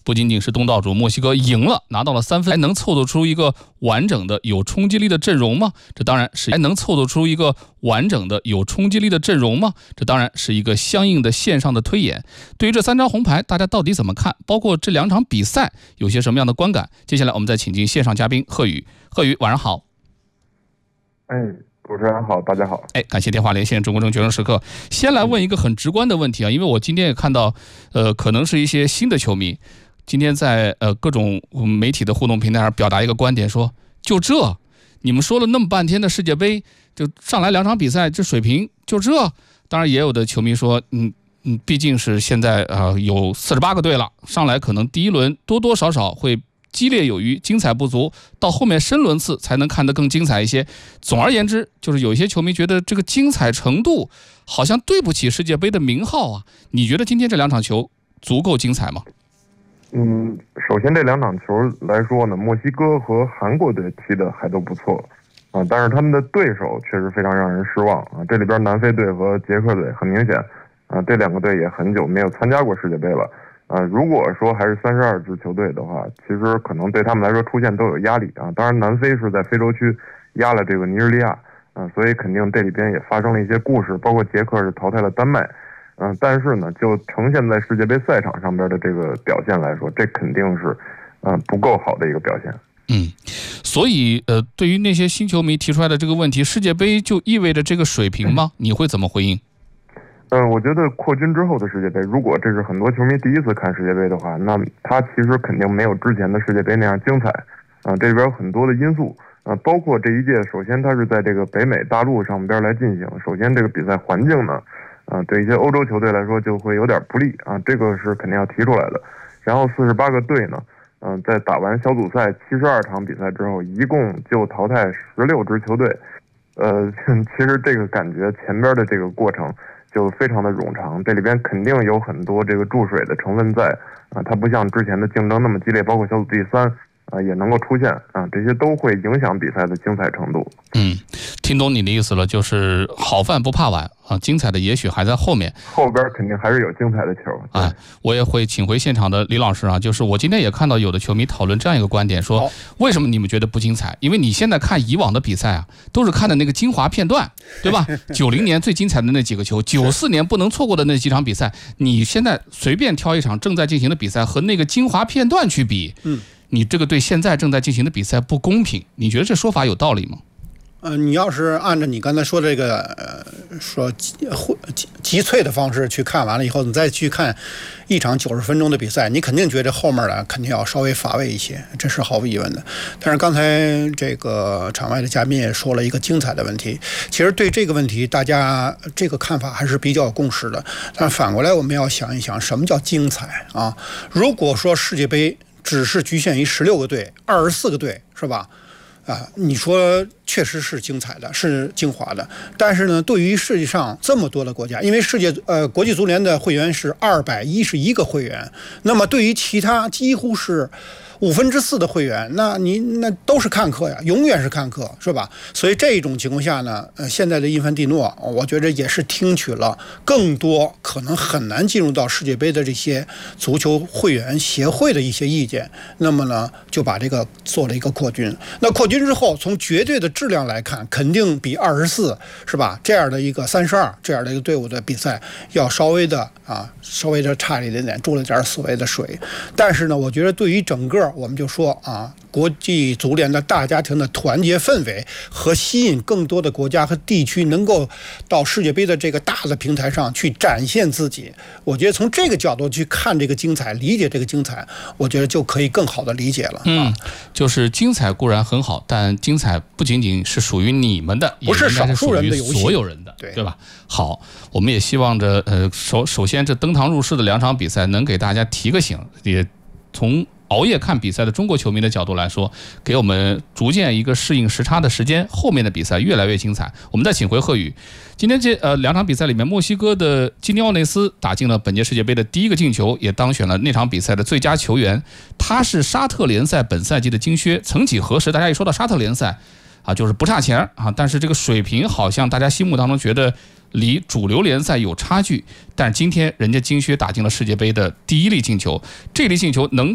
不仅仅是东道主墨西哥赢了，拿到了3分，还能凑得出一个完整的有冲击力的阵容吗？这当然是一个相应的线上的推演。对于这3张红牌，大家到底怎么看？包括这2场比赛有些什么样的观感？接下来我们再请进线上嘉宾贺宇。贺宇，晚上好。 主持人好，大家好。 感谢电话连线中国证决胜时刻。先来问一个很直观的问题啊，因为我今天也看到，可能是一些新的球迷，今天在各种媒体的互动平台上表达一个观点，说就这，你们说了那么半天的世界杯，就上来2场比赛，这水平就这。当然也有的球迷说，毕竟是现在有48个队了，上来可能第一轮多多少少会激烈有余，精彩不足，到后面深轮次才能看得更精彩一些。总而言之，就是有一些球迷觉得这个精彩程度好像对不起世界杯的名号啊。你觉得今天这2场球足够精彩吗？ 首先这2场球来说呢，墨西哥和韩国队踢的还都不错但是他们的对手确实非常让人失望这里边南非队和捷克队很明显这2个队也很久没有参加过世界杯了。如果说还是32支球队的话，其实可能对他们来说出现都有压力当然南非是在非洲区压了这个尼日利亚所以肯定这里边也发生了一些故事，包括捷克是淘汰了丹麦但是呢，就呈现在世界杯赛场上边的这个表现来说，这肯定是不够好的一个表现。 所以对于那些新球迷提出来的这个问题，世界杯就意味着这个水平吗？你会怎么回应？ 我觉得扩军之后的世界杯，如果这是很多球迷第一次看世界杯的话，那它其实肯定没有之前的世界杯那样精彩这里边有很多的因素包括这一届，首先它是在这个北美大陆上边来进行，首先这个比赛环境呢对一些欧洲球队来说就会有点不利这个是肯定要提出来的。然后48个队呢在打完小组赛72场比赛之后，一共就淘汰16支球队其实这个感觉前边的这个过程就非常的冗长，这里边肯定有很多这个注水的成分在它不像之前的竞争那么激烈，包括小组第3也能够出现这些都会影响比赛的精彩程度。 听懂你的意思了，就是好饭不怕晚精彩的也许还在后面， 后边肯定还是有精彩的球我也会请回现场的李老师就是我今天也看到有的球迷讨论这样一个观点，说为什么你们觉得不精彩？因为你现在看以往的比赛都是看的那个精华片段，对吧？90年最精彩的那几个球，94年不能错过的那几场比赛，你现在随便挑一场正在进行的比赛和那个精华片段去比，你这个对现在正在进行的比赛不公平。你觉得这说法有道理吗？ 你要是按照你刚才说这个说集萃的方式去看完了以后，你再去看一场90分钟的比赛，你肯定觉得后面肯定要稍微乏味一些，这是毫无疑问的。但是刚才这个场外的嘉宾也说了一个精彩的问题，其实对这个问题大家这个看法还是比较有共识的。但反过来我们要想一想，什么叫精彩如果说世界杯只是局限于16个队、24个队，是吧？你说确实是精彩的，是精华的，但是呢，对于世界上这么多的国家，因为国际足联的会员是211个会员，那么对于其他几乎是4/5的会员，那都是看客呀，永远是看客，是吧？所以这种情况下呢，现在的因凡蒂诺，我觉得也是听取了更多可能很难进入到世界杯的这些足球会员协会的一些意见，那么呢，就把这个做了一个扩军。那扩军之后，从绝对的质量来看，肯定比24是吧？这样的一个32这样的一个队伍的比赛要稍微的差一点点，注了点所谓的水。但是呢，我觉得对于整个我们就说国际足联的大家庭的团结氛围和吸引更多的国家和地区能够到世界杯的这个大的平台上去展现自己，我觉得从这个角度去看这个精彩，理解这个精彩，我觉得就可以更好的理解了。 就是精彩固然很好，但精彩不仅仅是属于你们的， 不是少数人的游戏， 所有人的，对吧？好，我们也希望着首先这登堂入室的2场比赛能给大家提个醒，也从熬夜看比赛的中国球迷的角度来说，给我们逐渐一个适应时差的时间，后面的比赛越来越精彩。我们再请回贺宇，今天这2场比赛里面，墨西哥的基尼奥内斯打进了本届世界杯的第1个进球，也当选了那场比赛的最佳球员。他是沙特联赛本赛季的金靴，曾几何时，大家一说到沙特联赛就是不差钱但是这个水平好像大家心目当中觉得离主流联赛有差距。但是今天人家金靴打进了世界杯的第1粒进球，这粒进球能